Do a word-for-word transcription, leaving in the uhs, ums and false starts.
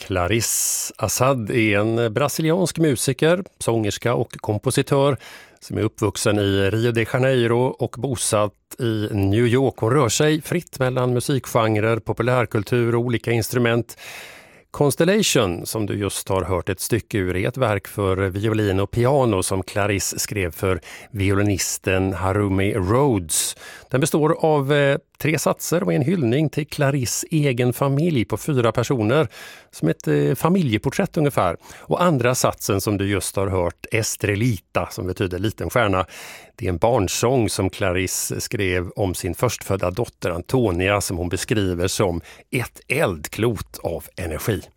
Clarisse Assad är en brasiliansk musiker, sångerska och kompositör som är uppvuxen i Rio de Janeiro och bosatt i New York. Hon rör sig fritt mellan musikgenrer, populärkultur och olika instrument. Constellation, som du just har hört ett stycke ur, är ett verk för violin och piano som Clarisse skrev för violinisten Harumi Rhodes. Den består av eh, tre satser och en hyllning till Clarisse egen familj på fyra personer, som ett eh, familjeporträtt ungefär. Och andra satsen som du just har hört, Estrelita, som betyder liten stjärna, det är en barnsång som Clarisse skrev om sin förstfödda dotter Antonia, som hon beskriver som ett eldklot av energi.